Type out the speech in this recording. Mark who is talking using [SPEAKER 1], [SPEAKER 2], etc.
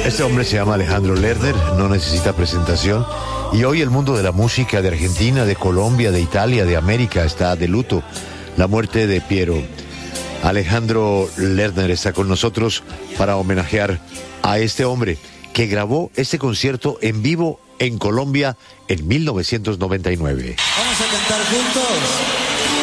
[SPEAKER 1] Este hombre se llama Alejandro Lerner, no necesita presentación. Y hoy el mundo de la música de Argentina, de Colombia, de Italia, de América está de luto. La muerte de Piero. Alejandro Lerner está con nosotros para homenajear a este hombre que grabó este concierto en vivo en Colombia en 1999.
[SPEAKER 2] Vamos a cantar juntos.